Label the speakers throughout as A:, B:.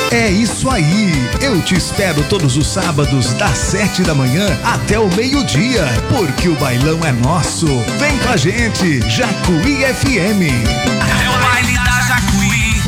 A: É isso aí, eu te espero todos os sábados das 7 da manhã até o meio-dia, porque o bailão é nosso. Vem com a gente, Jacuí FM.
B: É o baile da Jacuí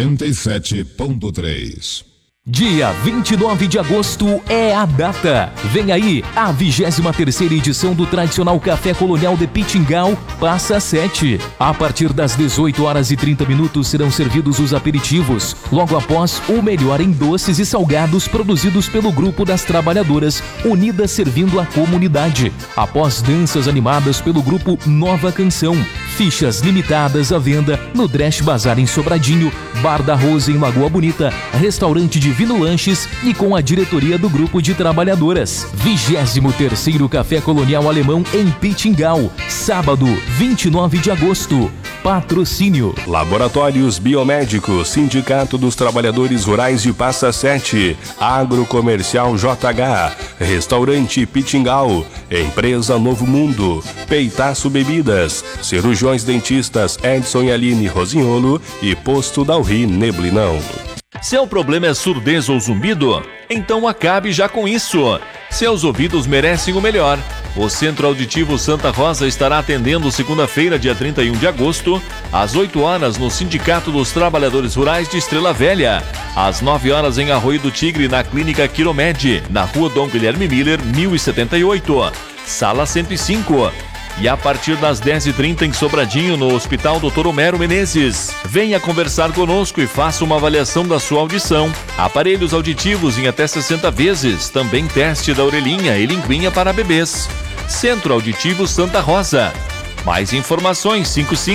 C: 97.3.
D: Dia 29 de agosto é a data. Vem aí, a 23ª edição do tradicional Café Colonial de Pitingal passa 7. A partir das 18h30 serão servidos os aperitivos. Logo após, o melhor em doces e salgados produzidos pelo Grupo das Trabalhadoras, unidas servindo a comunidade. Após danças animadas pelo grupo Nova Canção. Fichas limitadas à venda no Dresch Bazar em Sobradinho, Bar da Rosa em Lagoa Bonita, restaurante Divino Lanches e com a diretoria do Grupo de Trabalhadoras. 23º Café Colonial Alemão em Pitingal, sábado, 29 de agosto. Patrocínio:
E: Laboratórios Biomédicos, Sindicato dos Trabalhadores Rurais de Passa Sete, Agrocomercial JH, Restaurante Pitingal, Empresa Novo Mundo, Peitaço Bebidas, Cirurgiões Dentistas Edson e Aline Rosinholo e Posto Dalri Neblinão.
F: Seu problema é surdez ou zumbido? Então acabe já com isso. Seus ouvidos merecem o melhor. O Centro Auditivo Santa Rosa estará atendendo segunda-feira, dia 31 de agosto, às 8 horas no Sindicato dos Trabalhadores Rurais de Estrela Velha, às 9 horas em Arroio do Tigre, na Clínica Quiromed, na Rua Dom Guilherme Miller, 1078, Sala 105. E a partir das 10h30 em Sobradinho, no Hospital Dr. Homero Menezes. Venha conversar conosco e faça uma avaliação da sua audição. Aparelhos auditivos em até 60 vezes. Também teste da orelhinha e linguinha para bebês. Centro Auditivo Santa Rosa. Mais informações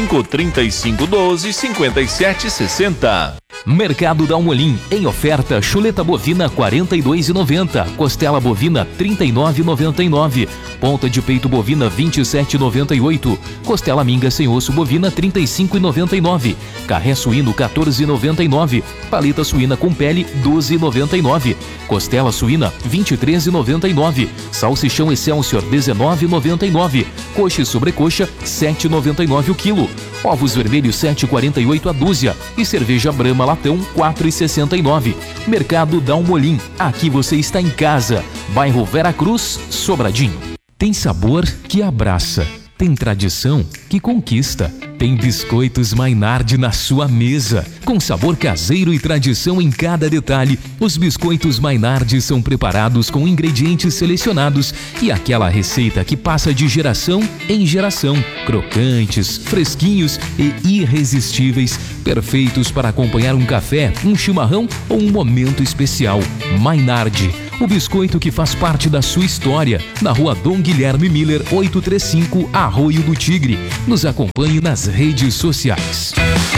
F: 55-3512-5760.
D: Mercado da Almolim, em oferta, chuleta bovina R$ 42,90, costela bovina R$ 39,99, ponta de peito bovina R$ 27,98, costela minga sem osso bovina R$ 35,99, carré suíno R$ 14,99, paleta suína com pele R$ 12,99, costela suína R$ 23,99, salsichão Excelsior R$ 19,99, coxa e sobrecoxa R$ 7,99 o quilo, ovos vermelhos R$ 7,48 a dúzia e cerveja Brahma latão R$ 4,69. Mercado da Almolim, aqui você está em casa. Bairro Vera Cruz, Sobradinho. Tem sabor que abraça, tem tradição que conquista. Tem biscoitos Maynard na sua mesa. Com sabor caseiro e tradição em cada detalhe, os biscoitos Maynard são preparados com ingredientes selecionados e aquela receita que passa de geração em geração. Crocantes, fresquinhos e irresistíveis, perfeitos para acompanhar um café, um chimarrão ou um momento especial. Maynard, o biscoito que faz parte da sua história. Na Rua Dom Guilherme Miller, 835, Arroio do Tigre. Nos acompanhe nas redes sociais.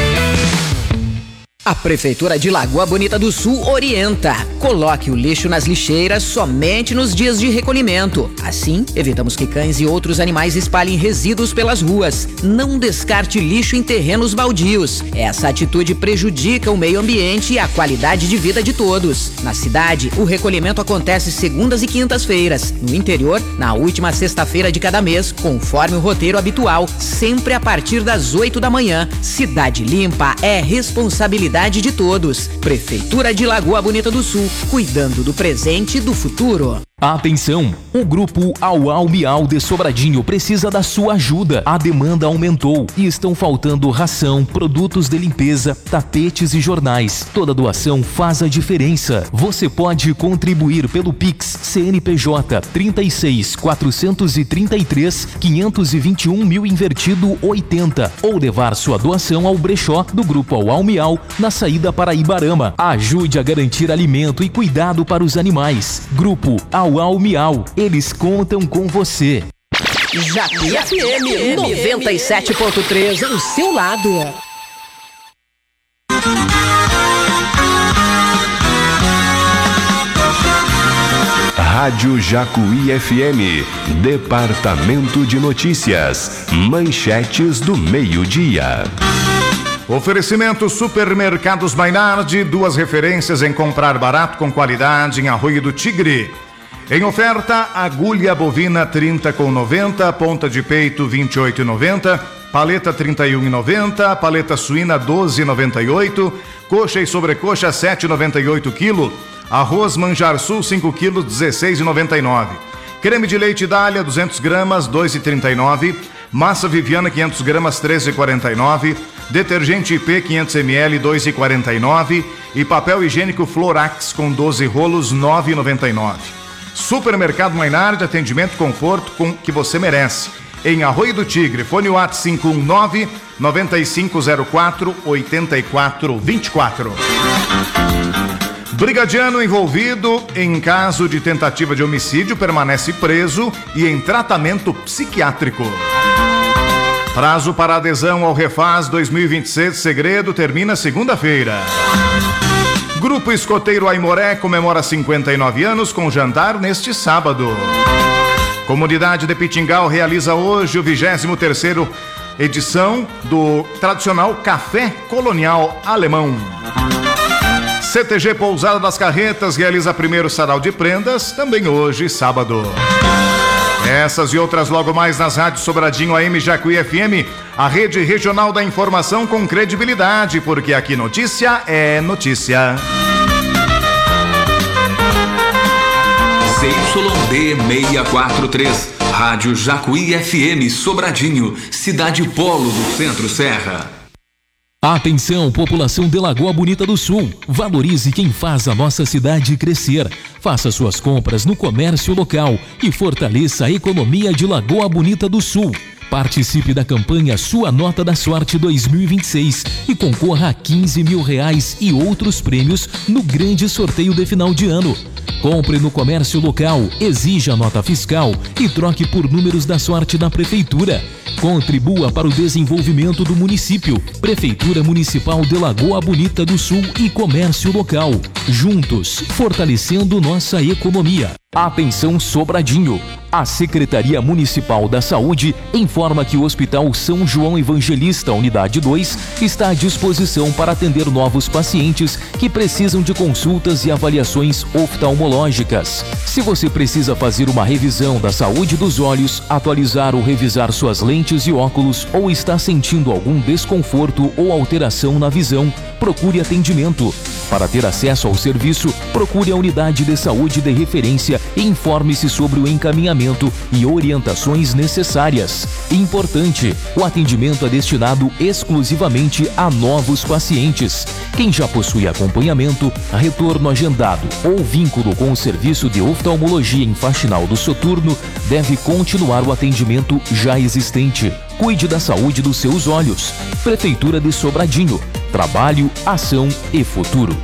G: A Prefeitura de Lagoa Bonita do Sul orienta: coloque o lixo nas lixeiras somente nos dias de recolhimento. Assim, evitamos que cães e outros animais espalhem resíduos pelas ruas. Não descarte lixo em terrenos baldios. Essa atitude prejudica o meio ambiente e a qualidade de vida de todos. Na cidade, o recolhimento acontece segundas e quintas-feiras. No interior, na última sexta-feira de cada mês, conforme o roteiro habitual, sempre a partir das 8 da manhã. Cidade limpa é responsabilidade de todos. Prefeitura de Lagoa Bonita do Sul, cuidando do presente e do futuro.
D: Atenção! O grupo Au Miau de Sobradinho precisa da sua ajuda. A demanda aumentou e estão faltando ração, produtos de limpeza, tapetes e jornais. Toda doação faz a diferença. Você pode contribuir pelo Pix CNPJ 36 433 521 mil invertido 80 ou levar sua doação ao brechó do grupo Au Miau na saída para Ibarama. Ajude a garantir alimento e cuidado para os animais. Grupo Au Miau, eles contam com você.
G: Jacuí FM 97.3, ao seu lado.
E: Rádio Jacuí FM, Departamento de Notícias, manchetes do meio-dia.
A: Oferecimento Supermercados Maynard, 2 referências em comprar barato com qualidade em Arroio do Tigre. Em oferta, agulha bovina 30,90, ponta de peito 28,90,
C: paleta R$ 31,90, paleta suína R$ 12,98, coxa e sobrecoxa R$ 7,98 kg, arroz Manjar Sul 5 kg R$ 16,99, creme de leite Dália 200 gramas R$ 2,39, massa Viviana 500 gramas R$ 13,49, detergente IP 500 ml R$ 2,49 e papel higiênico Florax com 12 rolos R$ 9,99. Supermercado Mainard, atendimento e conforto com que você merece. Em Arroio do Tigre, fone WhatsApp 519-9504-8424. Brigadiano envolvido em caso de tentativa de homicídio permanece preso e em tratamento psiquiátrico. Prazo para adesão ao Refaz 2026 Segredo termina segunda-feira. Grupo Escoteiro Aimoré comemora 59 anos com jantar neste sábado. Comunidade de Pitingal realiza hoje o 23º edição do tradicional Café Colonial Alemão. CTG Pousada das Carretas realiza primeiro sarau de prendas, também hoje, sábado. Essas e outras logo mais nas rádios Sobradinho AM Jacuí FM, a rede regional da informação com credibilidade, porque aqui notícia é notícia.
H: CYD 643, Rádio Jacuí FM Sobradinho, cidade polo do Centro Serra.
D: Atenção, população de Lagoa Bonita do Sul. Valorize quem faz a nossa cidade crescer. Faça suas compras no comércio local e fortaleça a economia de Lagoa Bonita do Sul. Participe da campanha Sua Nota da Sorte 2026 e concorra a R$15 mil e outros prêmios no grande sorteio de final de ano. Compre no comércio local, exija a nota fiscal e troque por números da sorte da Prefeitura. Contribua para o desenvolvimento do município. Prefeitura Municipal de Lagoa Bonita do Sul e comércio local. Juntos, fortalecendo nossa economia. Atenção Sobradinho. A Secretaria Municipal da Saúde informa que o Hospital São João Evangelista, Unidade 2, está à disposição para atender novos pacientes que precisam de consultas e avaliações oftalmológicas. Se você precisa fazer uma revisão da saúde dos olhos, atualizar ou revisar suas lentes e óculos ou está sentindo algum desconforto ou alteração na visão, procure atendimento. Para ter acesso ao serviço, procure a unidade de saúde de referência e informe-se sobre o encaminhamento e orientações necessárias. Importante, o atendimento é destinado exclusivamente a novos pacientes. Quem já possui acompanhamento, retorno agendado ou vínculo com o serviço de oftalmologia em Faxinal do Soturno deve continuar o atendimento já existente. Cuide da saúde dos seus olhos. Prefeitura de Sobradinho. Trabalho, ação e futuro.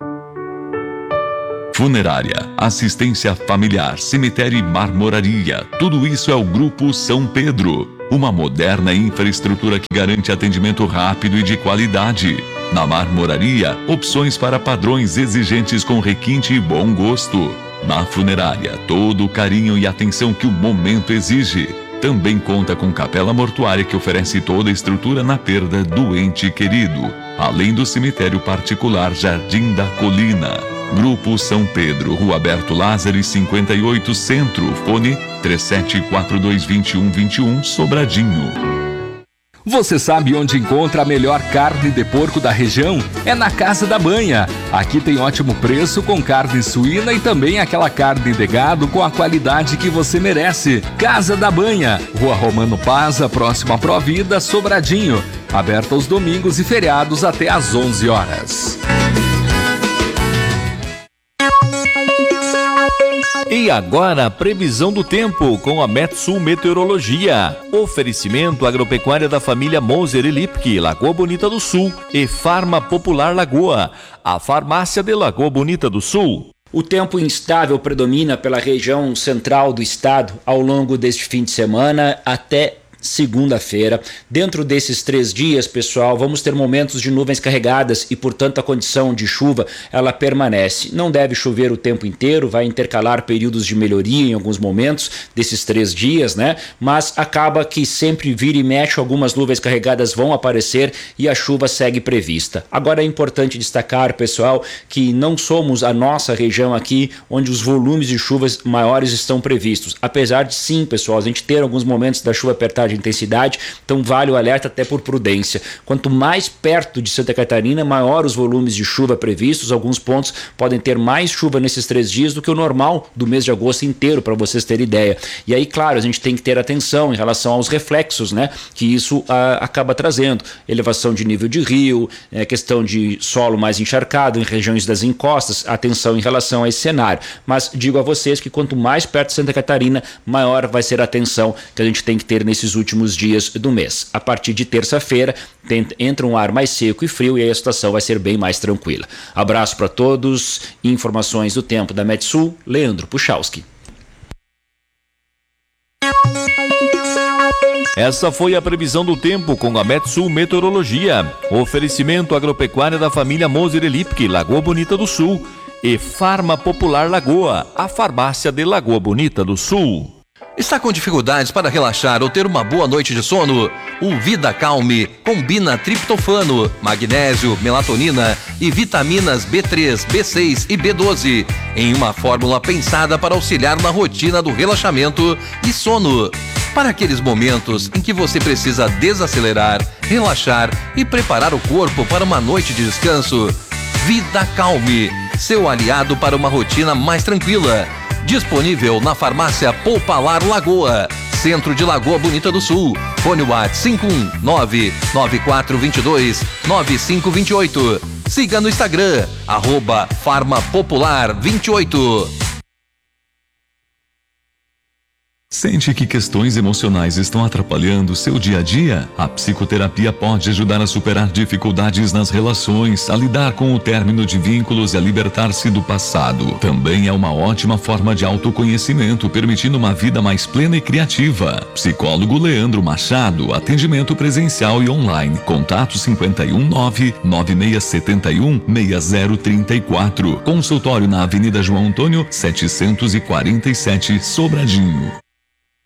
I: Funerária, assistência familiar, cemitério e marmoraria. Tudo isso é o Grupo São Pedro. Uma moderna infraestrutura que garante atendimento rápido e de qualidade. Na marmoraria, opções para padrões exigentes com requinte e bom gosto. Na funerária, todo o carinho e atenção que o momento exige. Também conta com capela mortuária que oferece toda a estrutura na perda do ente querido. Além do cemitério particular Jardim da Colina. Grupo São Pedro, Rua Alberto Lázaro 58 Centro, fone 37422121, Sobradinho.
J: Você sabe onde encontra a melhor carne de porco da região? É na Casa da Banha. Aqui tem ótimo preço com carne suína e também aquela carne de gado com a qualidade que você merece. Casa da Banha, Rua Romano Paza, próxima à Provida, Sobradinho. Aberta aos domingos e feriados até às 11 horas.
F: E agora, a previsão do tempo com a Metsul Meteorologia. Oferecimento agropecuária da família Moser e Lipke, Lagoa Bonita do Sul e Farma Popular Lagoa, a farmácia de Lagoa Bonita do Sul.
K: O tempo instável predomina pela região central do estado ao longo deste fim de semana até segunda-feira. Dentro desses 3 dias, pessoal, vamos ter momentos de nuvens carregadas e, portanto, a condição de chuva, ela permanece. Não deve chover o tempo inteiro, vai intercalar períodos de melhoria em alguns momentos desses 3 dias, né? Mas acaba que sempre vira e mexe, algumas nuvens carregadas vão aparecer e a chuva segue prevista. Agora é importante destacar, pessoal, que não somos a nossa região aqui onde os volumes de chuvas maiores estão previstos. Apesar de sim, pessoal, a gente ter alguns momentos da chuva apertar de intensidade, então vale o alerta até por prudência. Quanto mais perto de Santa Catarina, maior os volumes de chuva previstos. Alguns pontos podem ter mais chuva nesses 3 dias do que o normal do mês de agosto inteiro, para vocês terem ideia. E aí, claro, a gente tem que ter atenção em relação aos reflexos, né, que isso acaba trazendo. Elevação de nível de rio, questão de solo mais encharcado em regiões das encostas, atenção em relação a esse cenário. Mas digo a vocês que quanto mais perto de Santa Catarina, maior vai ser a atenção que a gente tem que ter nesses últimos dias do mês. A partir de terça-feira, entra um ar mais seco e frio e aí a situação vai ser bem mais tranquila. Abraço para todos. Informações do tempo da Metsul, Leandro Puchalski.
F: Essa foi a previsão do tempo com a Metsul Meteorologia. Oferecimento agropecuária da família Moser e Lipke, Lagoa Bonita do Sul. E Farma Popular Lagoa, a farmácia de Lagoa Bonita do Sul.
L: Está com dificuldades para relaxar ou ter uma boa noite de sono? O Vida Calme combina triptofano, magnésio, melatonina e vitaminas B3, B6 e B12 em uma fórmula pensada para auxiliar na rotina do relaxamento e sono. Para aqueles momentos em que você precisa desacelerar, relaxar e preparar o corpo para uma noite de descanso, Vida Calme, seu aliado para uma rotina mais tranquila. Disponível na farmácia Popular Lagoa, centro de Lagoa Bonita do Sul. Fone WhatsApp 519-9422-9528. Siga no Instagram, @farmapopular28.
I: Sente que questões emocionais estão atrapalhando seu dia a dia? A psicoterapia pode ajudar a superar dificuldades nas relações, a lidar com o término de vínculos e a libertar-se do passado. Também é uma ótima forma de autoconhecimento, permitindo uma vida mais plena e criativa. Psicólogo Leandro Machado, atendimento presencial e online. Contato 519-9671-6034. Consultório na Avenida João Antônio, 747, Sobradinho.